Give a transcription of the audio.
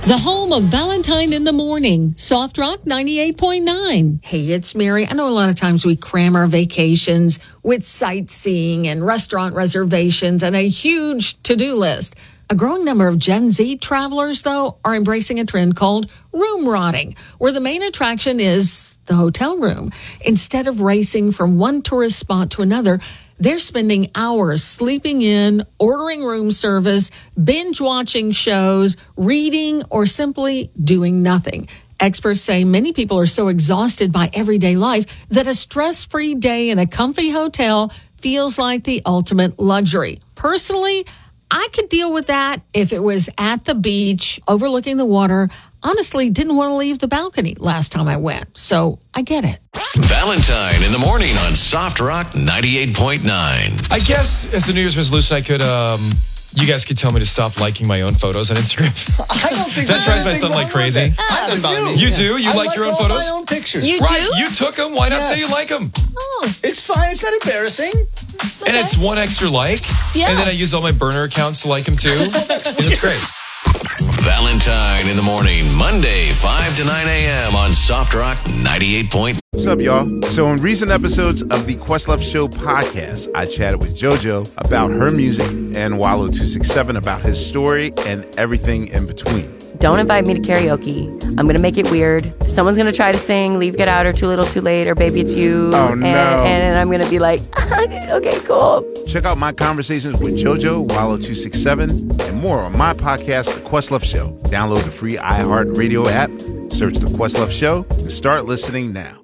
The home of Valentine in the Morning, Soft Rock 98.9. Hey, it's Mary. I know a lot of times we cram our vacations with sightseeing and restaurant reservations and a huge to-do list. A growing number of Gen Z travelers, though, are embracing a trend called room rotting, where the main attraction is the hotel room. Instead of racing from one tourist spot to another, they're spending hours sleeping in, ordering room service, binge watching shows, reading, or simply doing nothing. Experts say many people are so exhausted by everyday life that a stress-free day in a comfy hotel feels like the ultimate luxury. Personally, I could deal with that if it was at the beach, overlooking the water. Honestly, didn't want to leave the balcony last time I went, so I get it. Valentine in the Morning on Soft Rock 98.9. I guess as a New Year's resolution, I could, you guys could tell me to stop liking my own photos on Instagram. I don't think that drives my son like crazy. You do? You like your own photos? I like all my own pictures. You right, do? you took them. Why not say you like them? Oh, It's fine. It's not embarrassing. And it's one extra like. Yeah. And then I use all my burner accounts to like them too. And it's great. Valentine in the Morning, Monday, 5 to 9 a.m. on Soft Rock 98.9. What's up, y'all? So in recent episodes of the Questlove Show podcast, I chatted with JoJo about her music and Wallo267 about his story and everything in between. Don't invite me to karaoke. I'm going to make it weird. Someone's going to try to sing Leave, Get Out, or Too Little, Too Late, or Baby It's You. Oh, no. And I'm going to be like, okay, cool. Check out my conversations with JoJo, Wallo267, and more on my podcast, The Questlove Show. Download the free iHeartRadio app, search The Questlove Show, and start listening now.